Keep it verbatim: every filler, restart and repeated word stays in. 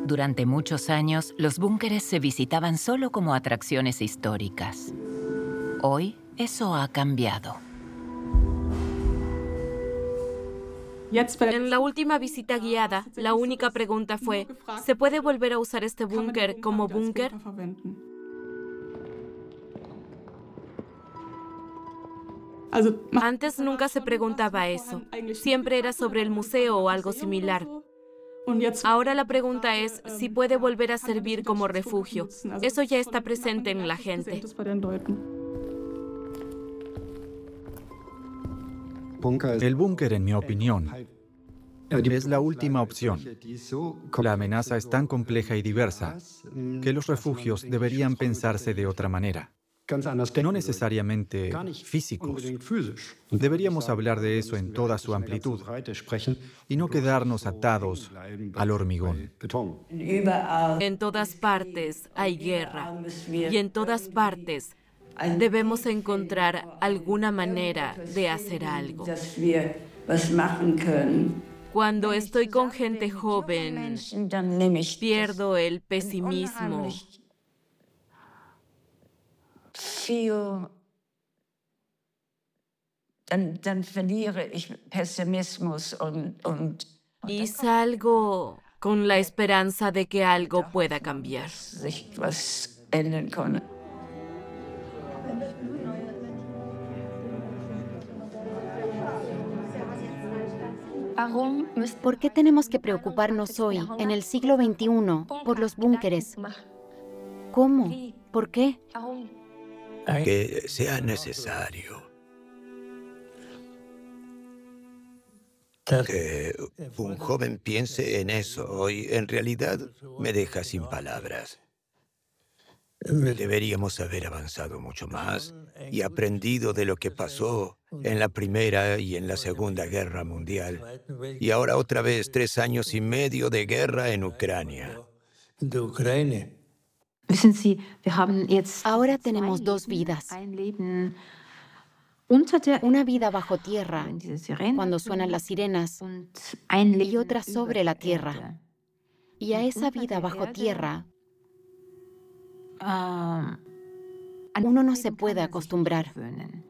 Durante muchos años, los búnkeres se visitaban solo como atracciones históricas. Hoy, eso ha cambiado. En la última visita guiada, la única pregunta fue, ¿se puede volver a usar este búnker como búnker? Antes nunca se preguntaba eso. Siempre era sobre el museo o algo similar. Ahora la pregunta es si puede volver a servir como refugio. Eso ya está presente en la gente. El búnker, en mi opinión, es la última opción. La amenaza es tan compleja y diversa que los refugios deberían pensarse de otra manera. No necesariamente físicos. Deberíamos hablar de eso en toda su amplitud y no quedarnos atados al hormigón. En todas partes hay guerra y en todas partes debemos encontrar alguna manera de hacer algo. Cuando estoy con gente joven, pierdo el pesimismo. Dann, dann verliere ich Pessimismus und, und, y salgo con la esperanza de que algo pueda cambiar. sich was ändern kann. ¿Por qué tenemos que preocuparnos hoy, en el siglo veintiuno, por los búnkeres? ¿Cómo? ¿Por qué? Que sea necesario. Que un joven piense en eso hoy, en realidad, me deja sin palabras. Deberíamos haber avanzado mucho más y aprendido de lo que pasó en la Primera y en la Segunda Guerra Mundial. Y ahora otra vez tres años y medio de guerra en Ucrania. Ahora tenemos dos vidas. Una vida bajo tierra, cuando suenan las sirenas, y otra sobre la tierra. Y a esa vida bajo tierra, uno no se puede acostumbrar.